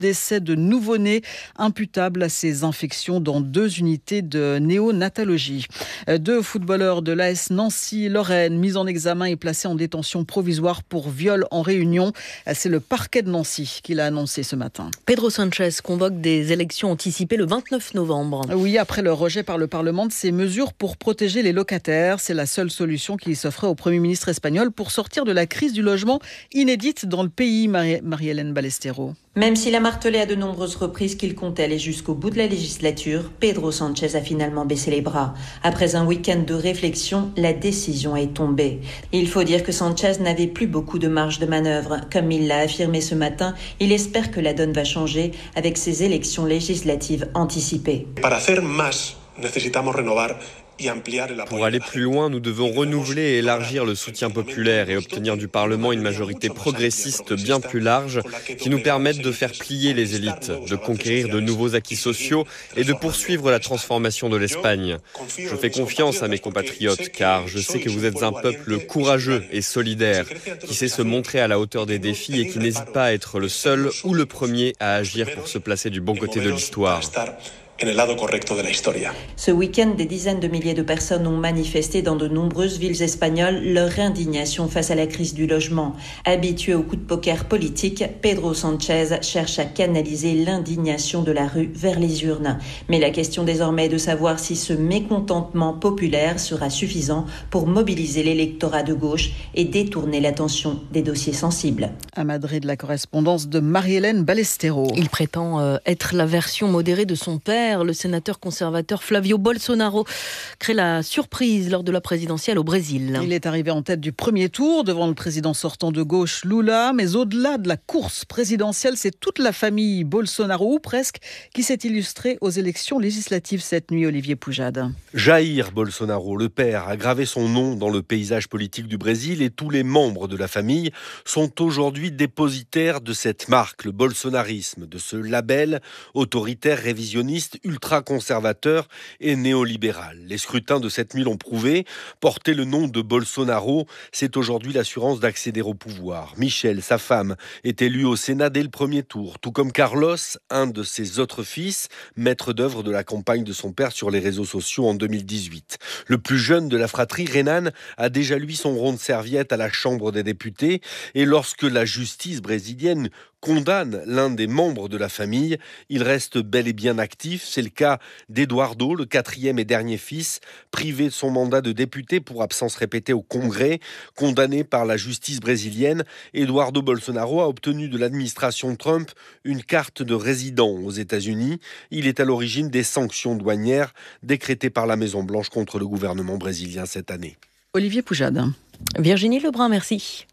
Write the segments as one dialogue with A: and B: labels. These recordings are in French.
A: décès de nouveau-nés imputables à ces infections dans 2 unités de néonatologie. 2 footballeurs de l'AS Nancy-Lorraine mis en examen et placés en détention provisoire pour viol en réunion. C'est le parquet de Nancy qui l'a annoncé ce matin.
B: Pedro Sanchez convoque des élections anticipées le 29 novembre.
A: Oui, après le rejet par le Parlement de ces mesures pour protéger les locataires. C'est la seule solution qui s'offrait au Premier ministre espagnol pour sortir de la crise du logement inédite dans le pays, Marie-Hélène Ballestero.
C: Même s'il a martelé à de nombreuses reprises qu'il comptait aller jusqu'au bout de la législature, Pedro Sanchez a finalement baissé les bras. Après un week-end de réflexion, la décision est tombée. Il faut dire que Sanchez n'avait plus beaucoup de marge de manœuvre. Comme il l'a affirmé ce matin, il espère que la donne va changer avec ces élections législatives anticipées.
D: Pour aller plus loin, nous devons renouveler et élargir le soutien populaire et obtenir du Parlement une majorité progressiste bien plus large qui nous permette de faire plier les élites, de conquérir de nouveaux acquis sociaux et de poursuivre la transformation de l'Espagne. Je fais confiance à mes compatriotes car je sais que vous êtes un peuple courageux et solidaire qui sait se montrer à la hauteur des défis et qui n'hésite pas à être le seul ou le premier à agir pour se placer du bon côté de l'histoire.
C: Ce week-end, des dizaines de milliers de personnes ont manifesté dans de nombreuses villes espagnoles leur indignation face à la crise du logement. Habitué au coup de poker politique, Pedro Sanchez cherche à canaliser l'indignation de la rue vers les urnes. Mais la question désormais est de savoir si ce mécontentement populaire sera suffisant pour mobiliser l'électorat de gauche et détourner l'attention des dossiers sensibles.
A: À Madrid, la correspondance de Marie-Hélène Ballestero.
B: Il prétend être la version modérée de son père. Le sénateur conservateur Flavio Bolsonaro crée la surprise lors de la présidentielle au Brésil.
A: Il est arrivé en tête du premier tour devant le président sortant de gauche Lula, mais au-delà de la course présidentielle, c'est toute la famille Bolsonaro, ou presque, qui s'est illustrée aux élections législatives cette nuit. Olivier Poujade.
E: Jair Bolsonaro, le père, a gravé son nom dans le paysage politique du Brésil et tous les membres de la famille sont aujourd'hui dépositaires de cette marque, le bolsonarisme, de ce label autoritaire, révisionniste, ultra-conservateur et néolibéral. Les scrutins de cette nuit l'ont prouvé. Porter le nom de Bolsonaro, c'est aujourd'hui l'assurance d'accéder au pouvoir. Michel, sa femme, est élu au Sénat dès le premier tour, tout comme Carlos, un de ses autres fils, maître d'œuvre de la campagne de son père sur les réseaux sociaux en 2018. Le plus jeune de la fratrie, Renan, a déjà lui son rond de serviette à la Chambre des députés et lorsque la justice brésilienne condamne l'un des membres de la famille, il reste bel et bien actif. C'est le cas d'Eduardo, le 4e et dernier fils, privé de son mandat de député pour absence répétée au Congrès. Condamné par la justice brésilienne, Eduardo Bolsonaro a obtenu de l'administration Trump une carte de résident aux États-Unis. Il est à l'origine des sanctions douanières décrétées par la Maison-Blanche contre le gouvernement brésilien cette année.
A: Olivier Poujade.
B: Virginie Lebrun, merci.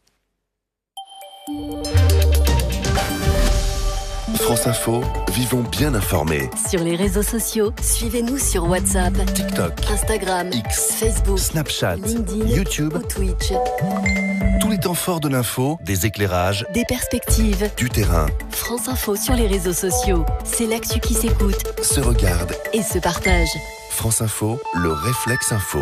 F: France Info, vivons bien informés.
G: Sur les réseaux sociaux, suivez-nous sur WhatsApp,
F: TikTok,
G: Instagram,
F: X,
G: Facebook,
F: Snapchat,
G: LinkedIn,
F: YouTube
G: ou Twitch.
F: Tous les temps forts de l'info, des éclairages,
G: Des perspectives.
F: du terrain,
G: France Info sur les réseaux sociaux. C'est l'actu qui s'écoute
F: se regarde.
G: et se partage.
F: France Info, le réflexe info.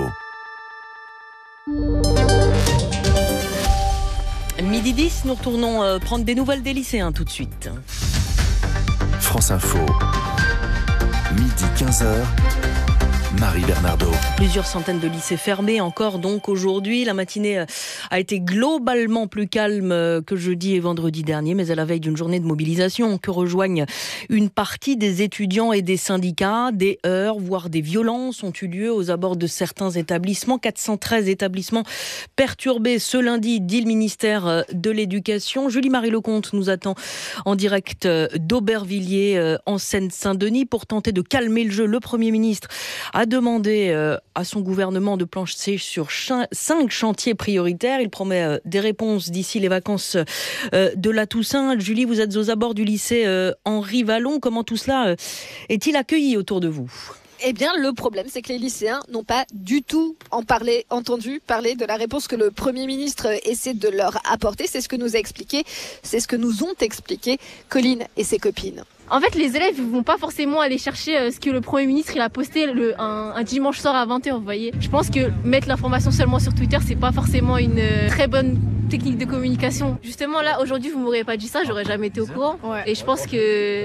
B: Midi 10, nous retournons prendre des nouvelles des lycéens tout de suite.
F: France Info, midi 15h, Marie Bernardo.
B: Plusieurs centaines de lycées fermés encore donc aujourd'hui. La matinée a été globalement plus calme que jeudi et vendredi dernier, mais à la veille d'une journée de mobilisation que rejoignent une partie des étudiants et des syndicats. Des heurts, voire des violences ont eu lieu aux abords de certains établissements. 413 établissements perturbés ce lundi, dit le ministère de l'Éducation. Julie-Marie Lecomte nous attend en direct d'Aubervilliers en Seine-Saint-Denis pour tenter de calmer le jeu. Le Premier ministre a demandé à son gouvernement de plancher sur 5 chantiers prioritaires. Il promet des réponses d'ici les vacances de la Toussaint. Julie, vous êtes aux abords du lycée Henri Vallon. Comment tout cela est-il accueilli autour de vous ?
H: Eh bien, le problème, c'est que les lycéens n'ont pas du tout entendu parler de la réponse que le Premier ministre essaie de leur apporter. C'est ce que nous ont expliqué Colline et ses copines.
I: En fait, les élèves ne vont pas forcément aller chercher ce que le Premier ministre il a posté un dimanche soir à 20h, vous voyez. Je pense que mettre l'information seulement sur Twitter, c'est pas forcément une très bonne technique de communication. Justement, là, aujourd'hui, vous m'auriez pas dit ça, j'aurais jamais été au courant. Et je pense que